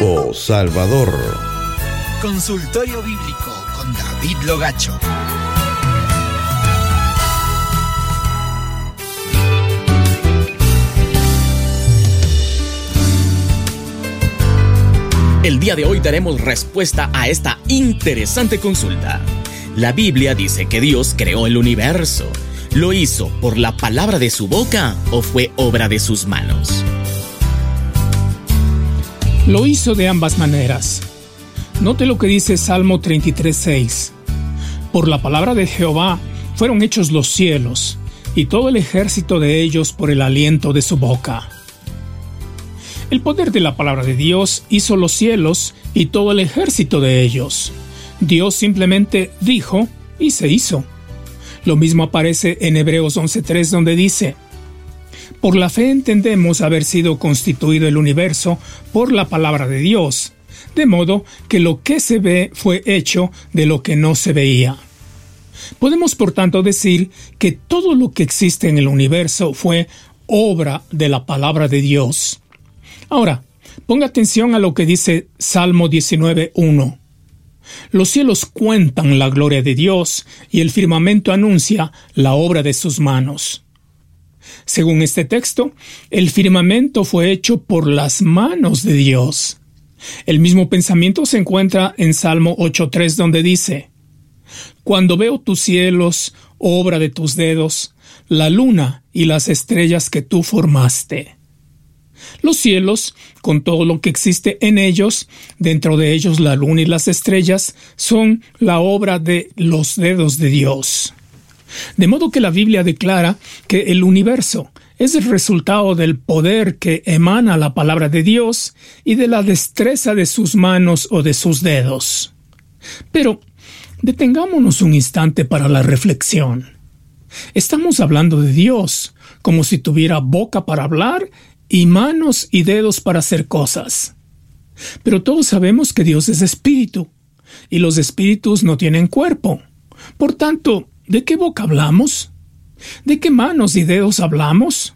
o Salvador. Consultorio Bíblico con David Logacho. El día de hoy daremos respuesta a esta interesante consulta. La Biblia dice que Dios creó el universo. ¿Lo hizo por la palabra de su boca o fue obra de sus manos? Lo hizo de ambas maneras. Note lo que dice Salmo 33:6. Por la palabra de Jehová fueron hechos los cielos, y todo el ejército de ellos por el aliento de su boca. El poder de la palabra de Dios hizo los cielos y todo el ejército de ellos. Dios simplemente dijo y se hizo. Lo mismo aparece en Hebreos 11:3, donde dice: por la fe entendemos haber sido constituido el universo por la palabra de Dios, de modo que lo que se ve fue hecho de lo que no se veía. Podemos, por tanto, decir que todo lo que existe en el universo fue obra de la palabra de Dios. Ahora, ponga atención a lo que dice Salmo 19:1. Los cielos cuentan la gloria de Dios y el firmamento anuncia la obra de sus manos. Según este texto, el firmamento fue hecho por las manos de Dios. El mismo pensamiento se encuentra en Salmo 8:3, donde dice: cuando veo tus cielos, obra de tus dedos, la luna y las estrellas que tú formaste. Los cielos, con todo lo que existe en ellos, dentro de ellos la luna y las estrellas, son la obra de los dedos de Dios. De modo que la Biblia declara que el universo es el resultado del poder que emana la palabra de Dios y de la destreza de sus manos o de sus dedos. Pero detengámonos un instante para la reflexión. Estamos hablando de Dios, como si tuviera boca para hablar y manos y dedos para hacer cosas. Pero todos sabemos que Dios es espíritu, y los espíritus no tienen cuerpo. Por tanto, ¿de qué boca hablamos? ¿De qué manos y dedos hablamos?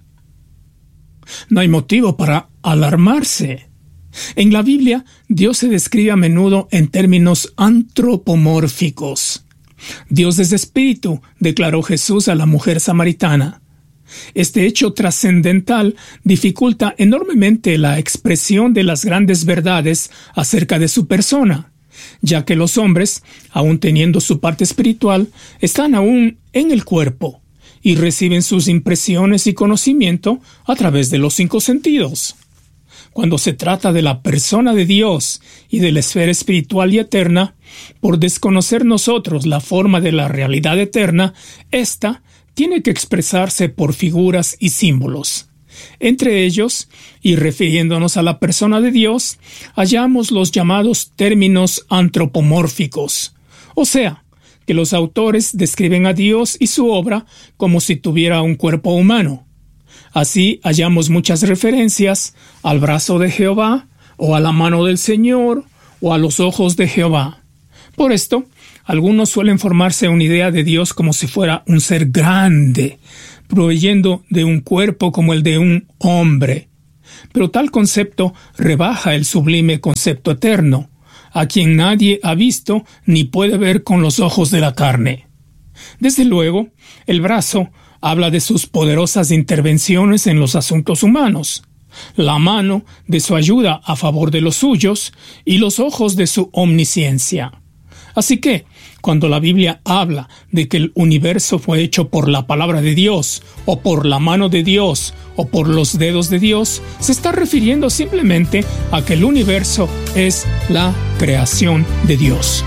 No hay motivo para alarmarse. En la Biblia, Dios se describe a menudo en términos antropomórficos. Dios es espíritu, declaró Jesús a la mujer samaritana. Este hecho trascendental dificulta enormemente la expresión de las grandes verdades acerca de su persona, ya que los hombres, aun teniendo su parte espiritual, están aún en el cuerpo y reciben sus impresiones y conocimiento a través de los 5 sentidos. Cuando se trata de la persona de Dios y de la esfera espiritual y eterna, por desconocer nosotros la forma de la realidad eterna, ésta tiene que expresarse por figuras y símbolos. Entre ellos, y refiriéndonos a la persona de Dios, hallamos los llamados términos antropomórficos, o sea, que los autores describen a Dios y su obra como si tuviera un cuerpo humano. Así hallamos muchas referencias al brazo de Jehová, o a la mano del Señor, o a los ojos de Jehová. Por esto, algunos suelen formarse una idea de Dios como si fuera un ser grande, proveyendo de un cuerpo como el de un hombre. Pero tal concepto rebaja el sublime concepto eterno, a quien nadie ha visto ni puede ver con los ojos de la carne. Desde luego, el brazo habla de sus poderosas intervenciones en los asuntos humanos, la mano de su ayuda a favor de los suyos y los ojos de su omnisciencia. Así que, cuando la Biblia habla de que el universo fue hecho por la palabra de Dios, o por la mano de Dios, o por los dedos de Dios, se está refiriendo simplemente a que el universo es la creación de Dios.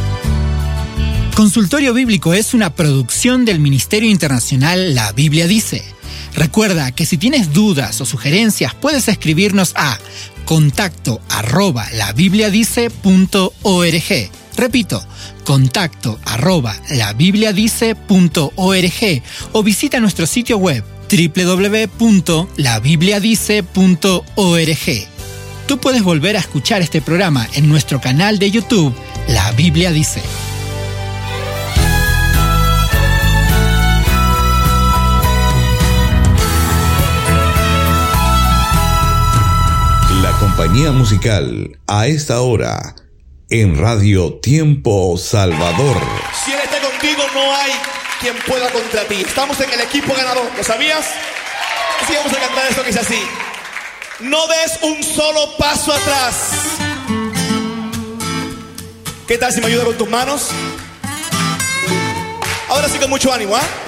Consultorio Bíblico es una producción del Ministerio Internacional La Biblia Dice. Recuerda que si tienes dudas o sugerencias, puedes escribirnos a contacto@labibliadice.org. Repito, contacto@labibliadice.org o visita nuestro sitio web www.labibliadice.org. Tú puedes volver a escuchar este programa en nuestro canal de YouTube, La Biblia Dice. La compañía musical a esta hora en Radio Tiempo Salvador. Si Él está contigo, no hay quien pueda contra ti. Estamos en el equipo ganador, ¿lo sabías? Así vamos a cantar esto que dice así: no des un solo paso atrás. ¿Qué tal si me ayuda con tus manos? Ahora sí, con mucho ánimo, ¿ah?